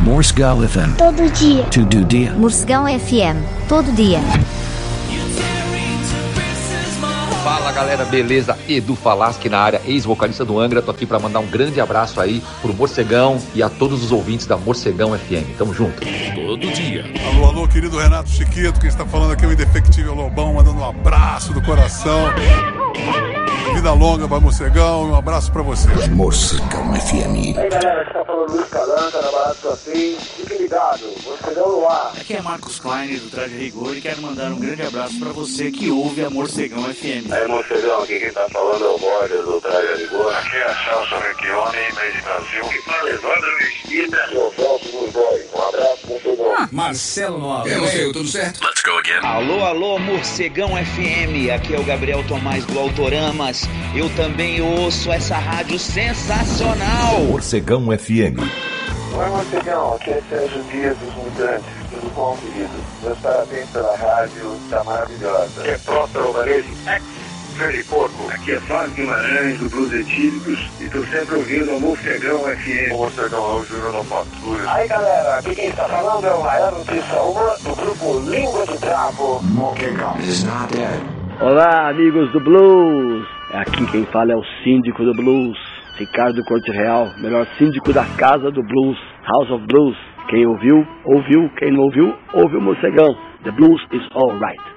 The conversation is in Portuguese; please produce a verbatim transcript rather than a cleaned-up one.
Morcegão F M. Todo dia. Todo dia. Morcegão F M. Todo dia. Fala galera, beleza? Edu Falaschi na área, ex-vocalista do Angra. Tô aqui pra mandar um grande abraço aí pro Morcegão e a todos os ouvintes da Morcegão F M. Tamo junto. Todo dia. Alô, alô, querido Renato Chiquito, quem está falando aqui é o Indefectível Lobão, mandando um abraço do coração. Vida longa para Morcegão e um abraço pra você. Morcegão F M. Aí galera, aqui tá falando Luiz Calanca, na Barato Café. Fique ligado, Morcegão no ar. Aqui é Marcos Klein do Traje Rigor e quero mandar um grande abraço pra você que ouve a Morcegão F M. Aí Morcegão, aqui quem tá falando é o Borges do Traje Rigor. Aqui é a Celso Recchione, meio de Brasil. Que fala Evandro Mesquita. E o Celso Burboy. Um abraço, Morcegão. Ah, Marcelo Nova. É, você, tudo certo? Let's go again. Alô, alô, Morcegão F M. Aqui é o Gabriel Tomás do Autoramas. Eu também ouço essa rádio sensacional. Morcegão F M. Oi, Morcegão, aqui é Sérgio Dias dos Mutantes. Tudo bom, querido? Meus parabéns pela rádio, tá maravilhosa. Aqui é Próspero Varese, ex-Freddy Porco. Aqui é Fábio Guimarães, do Blues Etílicos, e tô sempre ouvindo a Morcegão F M. O Morcegão é o Júnior da Fatura. Aí, galera, aqui quem está falando é o Maiano Pissaúma, do grupo Língua de Trapo. Morcegão is not dead. Olá, amigos do Blues. Aqui quem fala é o síndico do Blues, Ricardo Corte Real, melhor síndico da Casa do Blues, House of Blues. Quem ouviu, ouviu. Quem não ouviu, ouviu o Morcegão. The blues is all right.